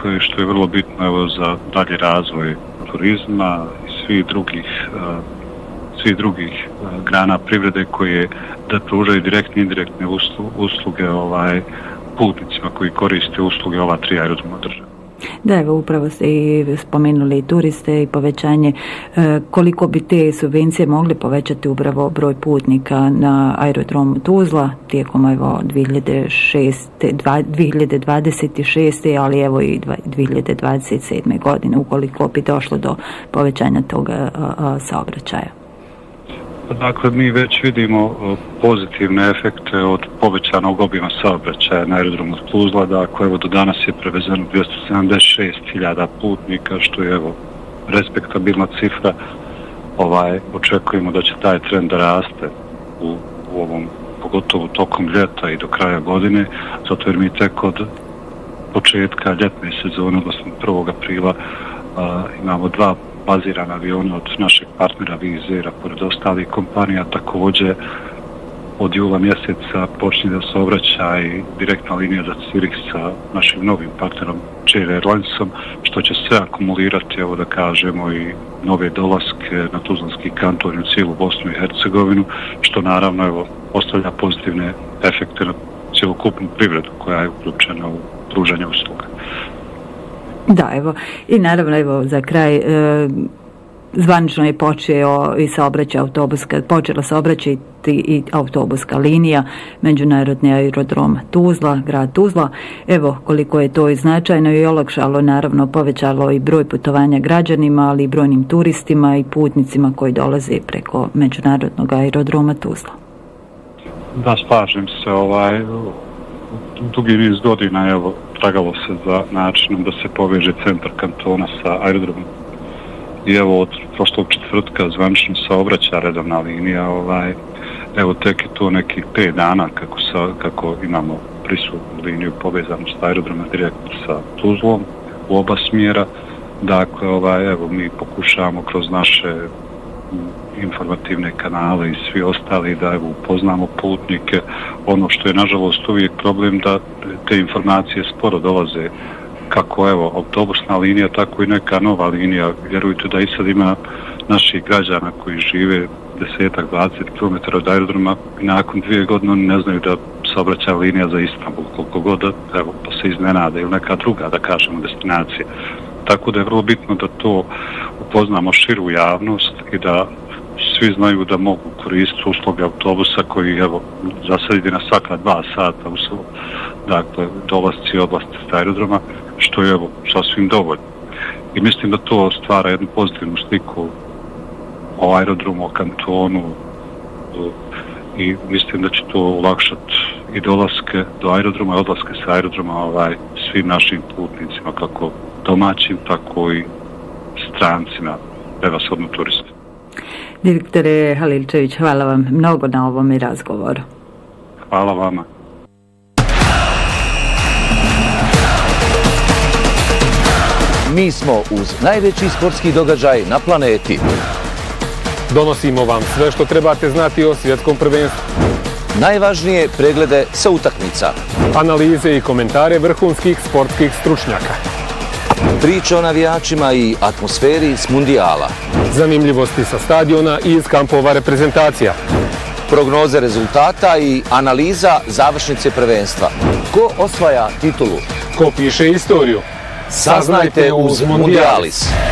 dakle, što je vrlo bitno evo, za dalji razvoj turizma i svih drugih grana privrede koje da pružaju direktne i indirektne usluge putnicima koji koriste usluge ova 3 aerodroma države. Da, evo upravo ste i spomenuli i turiste i povećanje. Koliko bi te subvencije mogli povećati upravo broj putnika na aerodromu Tuzla tijekom 2026. ali evo i 2027. godine ukoliko bi došlo do povećanja toga saobraćaja? Dakle, mi već vidimo pozitivne efekte od povećanog obima saobraćaja na aerodromu Tuzla. Dakle, evo do danas je prevezeno 276.000 putnika, što je evo respektabilna cifra. Očekujemo da će taj trend da raste u ovom, pogotovo tokom ljeta i do kraja godine, zato jer mi tek od početka ljetne sezone, odnosno 1. aprila, imamo 2 bazirana aviona od našeg partnera Wizz Aira, pored ostalih kompanija. Također od jula mjeseca počne da se obraća i direktna linija za Zürich sa našim novim partnerom Jail Airlinesom, što će sve akumulirati, evo da kažemo, i nove dolaske na Tuzlanski kanton i u cijelu Bosnu i Hercegovinu, što naravno evo ostavlja pozitivne efekte na cjelokupnu privredu koja je uključena u pružanje usluga. Da, evo, i naravno, evo, za kraj, zvanično je počela saobraćati i autobuska linija, međunarodni aerodrom Tuzla, grad Tuzla. Evo, koliko je to i značajno i olakšalo, naravno, povećalo i broj putovanja građanima, ali i brojnim turistima i putnicima koji dolaze preko međunarodnog aerodroma Tuzla. Da, slažem se, dugi niz godina, evo, tragalo se za načinom da se poveže centar kantona sa aerodromom. I evo od prošlog četvrtka zvanično saobraća redovna linija. Evo tek je to nekih 5 dana kako imamo prisutnu liniju povezanu sa aerodromom direktno sa Tuzlom u oba smjera. Dakle, evo mi pokušavamo kroz naše informativne kanale i svi ostali da evo upoznamo putnike. Ono što je nažalost uvijek problem da te informacije sporo dolaze, kako evo autobusna linija, tako i neka nova linija. Vjerujte da i sad ima naših građana koji žive 10-20 km od aerodroma i nakon 2 godine oni ne znaju da saobraća linija za Istanbul, koliko god evo pa se iznenade ili neka druga, da kažemo, destinacija. Tako da je vrlo bitno da to upoznamo širu javnost i da svi znaju da mogu koristiti usluge autobusa koji evo za sad ide na svaka 2 sata dakle dolasci i odlasci s aerodroma, što je evo sasvim dovoljno. I mislim da to stvara jednu pozitivnu sliku o aerodromu, o kantonu i mislim da će to olakšati i dolaske do aerodroma i odlaske s aerodroma svim našim putnicima, kako domaćim, tako i strancima, prevashodno turistima. Direktore Halilčević, hvala vam mnogo na ovom razgovoru. Hvala vama. Mi smo uz najveći sportski događaj na planeti. Donosimo vam sve što trebate znati o svjetskom prvenstvu. Najvažnije preglede sa utakmica. Analize i komentare vrhunskih sportskih stručnjaka. Priče o navijačima i atmosferi s mundijala. Zanimljivosti sa stadiona i iz kampova reprezentacija. Prognoze rezultata i analiza završnice prvenstva. Ko osvaja titulu? Ko piše istoriju? Saznajte uz Mundialis.